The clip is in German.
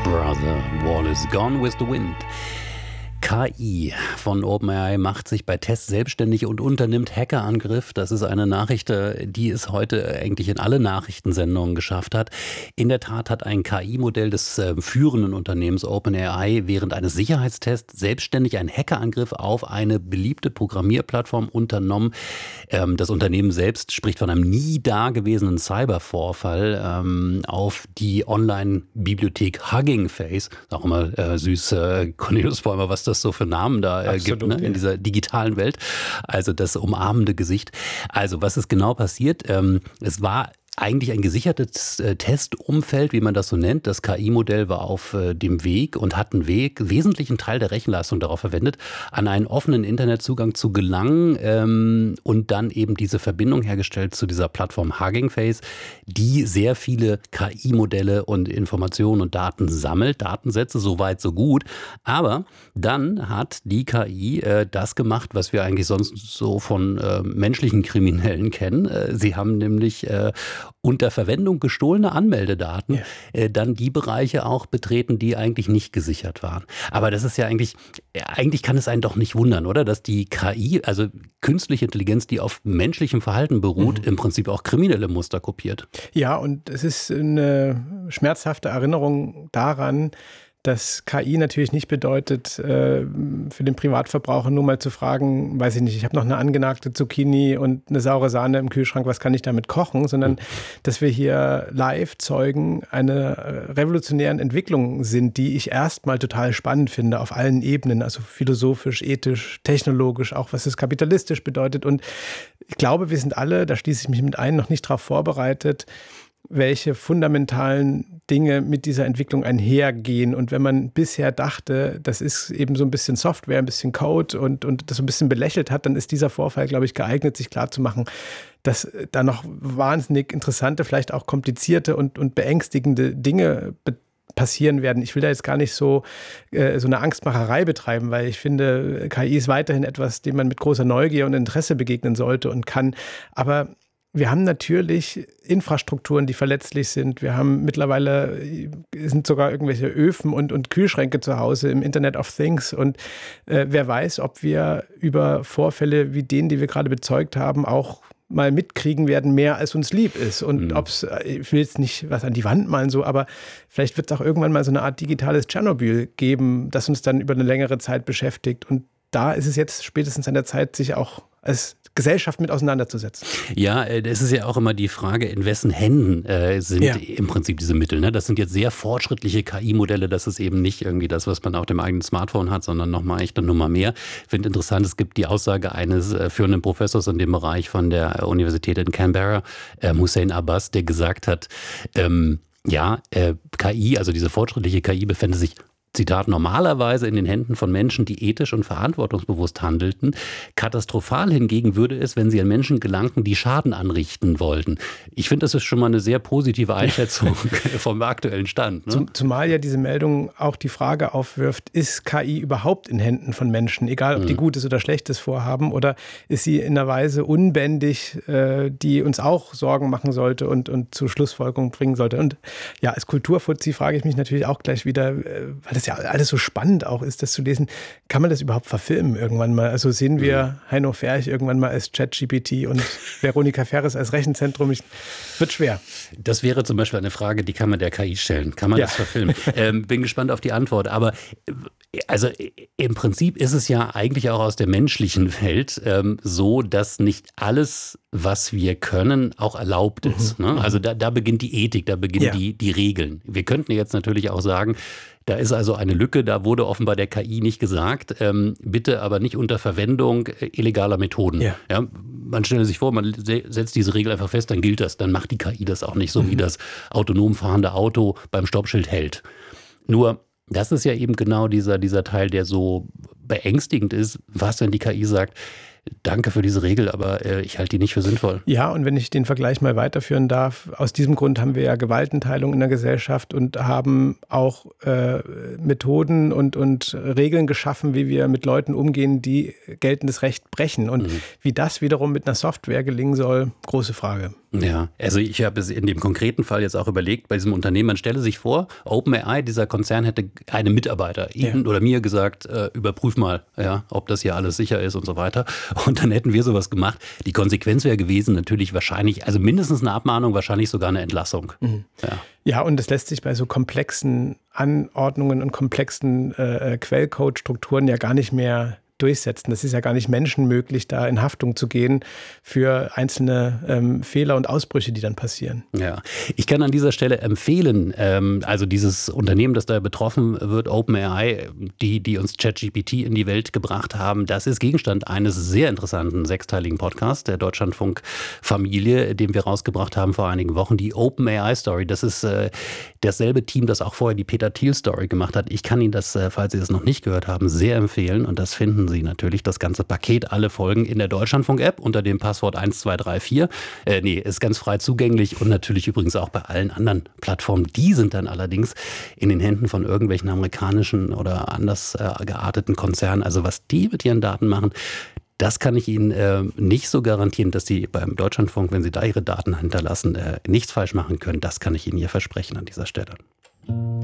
Brother Wallace, Gone with the Wind. KI von OpenAI macht sich bei Tests selbstständig und unternimmt Hackerangriff. Das ist eine Nachricht, die es heute eigentlich in alle Nachrichtensendungen geschafft hat. In der Tat hat ein KI-Modell des führenden Unternehmens OpenAI während eines Sicherheitstests selbstständig einen Hackerangriff auf eine beliebte Programmierplattform unternommen. Das Unternehmen selbst spricht von einem nie dagewesenen Cybervorfall auf die Online-Bibliothek Hugging Face. Auch immer süß, Cornelius Bäumer, was das so für Namen da gibt, ne, in dieser digitalen Welt. Also das umarmende Gesicht. Also was ist genau passiert? Es war eigentlich ein gesichertes Testumfeld, wie man das so nennt. Das KI-Modell war auf dem Weg und hat einen wesentlichen Teil der Rechenleistung darauf verwendet, an einen offenen Internetzugang zu gelangen und dann eben diese Verbindung hergestellt zu dieser Plattform Hugging Face, die sehr viele KI-Modelle und Informationen und Daten sammelt, Datensätze, so weit, so gut. Aber dann hat die KI das gemacht, was wir eigentlich sonst so von menschlichen Kriminellen kennen. Sie haben nämlich unter Verwendung gestohlener Anmeldedaten dann die Bereiche auch betreten, die eigentlich nicht gesichert waren. Aber das ist ja eigentlich kann es einen doch nicht wundern, oder? Dass die KI, also künstliche Intelligenz, die auf menschlichem Verhalten beruht, im Prinzip auch kriminelle Muster kopiert. Ja, und es ist eine schmerzhafte Erinnerung daran, dass KI natürlich nicht bedeutet, für den Privatverbraucher nur mal zu fragen, weiß ich nicht, ich habe noch eine angenagte Zucchini und eine saure Sahne im Kühlschrank, was kann ich damit kochen, sondern dass wir hier live Zeugen einer revolutionären Entwicklung sind, die ich erstmal total spannend finde auf allen Ebenen, also philosophisch, ethisch, technologisch, auch was es kapitalistisch bedeutet. Und ich glaube, wir sind alle, da schließe ich mich mit ein, noch nicht darauf vorbereitet, welche fundamentalen Dinge mit dieser Entwicklung einhergehen. Und wenn man bisher dachte, das ist eben so ein bisschen Software, ein bisschen Code und das so ein bisschen belächelt hat, dann ist dieser Vorfall, glaube ich, geeignet, sich klarzumachen, dass da noch wahnsinnig interessante, vielleicht auch komplizierte und beängstigende Dinge passieren werden. Ich will da jetzt gar nicht so eine Angstmacherei betreiben, weil ich finde, KI ist weiterhin etwas, dem man mit großer Neugier und Interesse begegnen sollte und kann. Aber wir haben natürlich Infrastrukturen, die verletzlich sind. Wir haben mittlerweile, sind sogar irgendwelche Öfen und Kühlschränke zu Hause im Internet of Things. Und wer weiß, ob wir über Vorfälle wie den, die wir gerade bezeugt haben, auch mal mitkriegen werden, mehr als uns lieb ist. Und ob es, ich will jetzt nicht was an die Wand malen, so, aber vielleicht wird es auch irgendwann mal so eine Art digitales Tschernobyl geben, das uns dann über eine längere Zeit beschäftigt. Und da ist es jetzt spätestens an der Zeit, sich auch als Gesellschaft mit auseinanderzusetzen. Ja, das ist ja auch immer die Frage, in wessen Händen sind im Prinzip diese Mittel. Ne? Das sind jetzt sehr fortschrittliche KI-Modelle. Das ist eben nicht irgendwie das, was man auf dem eigenen Smartphone hat, sondern nochmal echt eine Nummer mehr. Ich finde interessant, es gibt die Aussage eines führenden Professors in dem Bereich von der Universität in Canberra, Hussein Abbas, der gesagt hat, KI, also diese fortschrittliche KI, befände sich, Zitat, normalerweise in den Händen von Menschen, die ethisch und verantwortungsbewusst handelten. Katastrophal hingegen würde es, wenn sie an Menschen gelangten, die Schaden anrichten wollten. Ich finde, das ist schon mal eine sehr positive Einschätzung vom aktuellen Stand. Ne? Zumal ja diese Meldung auch die Frage aufwirft, ist KI überhaupt in Händen von Menschen? Egal, ob die Gutes oder Schlechtes vorhaben, oder ist sie in einer Weise unbändig, die uns auch Sorgen machen sollte und zu Schlussfolgerungen bringen sollte. Und ja, als Kulturfuzzi frage ich mich natürlich auch gleich wieder, weil das ja alles so spannend auch ist, das zu lesen. Kann man das überhaupt verfilmen irgendwann mal? Also sehen wir Heino Ferch irgendwann mal als ChatGPT und Veronika Ferres als Rechenzentrum? Wird schwer. Das wäre zum Beispiel eine Frage, die kann man der KI stellen. Kann man das verfilmen? Bin gespannt auf die Antwort. Aber also im Prinzip ist es ja eigentlich auch aus der menschlichen Welt so, dass nicht alles, was wir können, auch erlaubt ist. Ne? Also da beginnt die Ethik, da beginnen die Regeln. Wir könnten jetzt natürlich auch sagen, da ist also eine Lücke, da wurde offenbar der KI nicht gesagt, bitte aber nicht unter Verwendung illegaler Methoden. Ja, man stelle sich vor, man setzt diese Regel einfach fest, dann gilt das, dann macht die KI das auch nicht so, wie das autonom fahrende Auto beim Stoppschild hält. Nur, das ist ja eben genau dieser Teil, der so beängstigend ist, was, wenn die KI sagt, danke für diese Regel, aber ich halte die nicht für sinnvoll. Ja, und wenn ich den Vergleich mal weiterführen darf, aus diesem Grund haben wir ja Gewaltenteilung in der Gesellschaft und haben auch Methoden und Regeln geschaffen, wie wir mit Leuten umgehen, die geltendes Recht brechen. Und wie das wiederum mit einer Software gelingen soll, große Frage. Ja, also ich habe es in dem konkreten Fall jetzt auch überlegt, bei diesem Unternehmen, man stelle sich vor, OpenAI, dieser Konzern hätte einem Mitarbeiter Ihnen oder mir gesagt, überprüf mal, ja, ob das hier alles sicher ist und so weiter. Und dann hätten wir sowas gemacht. Die Konsequenz wäre gewesen natürlich wahrscheinlich, also mindestens eine Abmahnung, wahrscheinlich sogar eine Entlassung. Ja, und das lässt sich bei so komplexen Anordnungen und komplexen Quellcode-Strukturen ja gar nicht mehr durchsetzen. Das ist ja gar nicht menschenmöglich, da in Haftung zu gehen für einzelne Fehler und Ausbrüche, die dann passieren. Ja, ich kann an dieser Stelle empfehlen, also dieses Unternehmen, das da betroffen wird, OpenAI, die uns ChatGPT in die Welt gebracht haben, das ist Gegenstand eines sehr interessanten sechsteiligen Podcasts der Deutschlandfunk-Familie, den wir rausgebracht haben vor einigen Wochen, die OpenAI-Story. Das ist dasselbe Team, das auch vorher die Peter Thiel-Story gemacht hat. Ich kann Ihnen das, falls Sie das noch nicht gehört haben, sehr empfehlen und das finden Sie natürlich, das ganze Paket, alle Folgen in der Deutschlandfunk-App unter dem Passwort 1234. Ist ganz frei zugänglich und natürlich übrigens auch bei allen anderen Plattformen. Die sind dann allerdings in den Händen von irgendwelchen amerikanischen oder anders gearteten Konzernen. Also was die mit ihren Daten machen, das kann ich Ihnen nicht so garantieren, dass Sie beim Deutschlandfunk, wenn Sie da Ihre Daten hinterlassen, nichts falsch machen können. Das kann ich Ihnen hier versprechen an dieser Stelle.